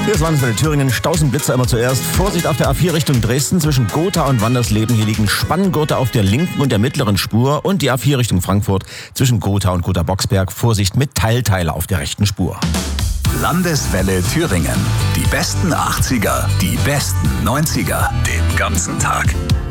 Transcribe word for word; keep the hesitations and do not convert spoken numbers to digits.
Hier ist Landeswelle Thüringen. Stausenblitzer immer zuerst. Vorsicht auf der A vier Richtung Dresden. Zwischen Gotha und Wandersleben. Hier liegen Spanngurte auf der linken und der mittleren Spur. Und die A vier Richtung Frankfurt. Zwischen Gotha und Gotha-Boxberg. Vorsicht mit Teilteiler auf der rechten Spur. Landeswelle Thüringen. Die besten achtziger, die besten neunziger. Den ganzen Tag.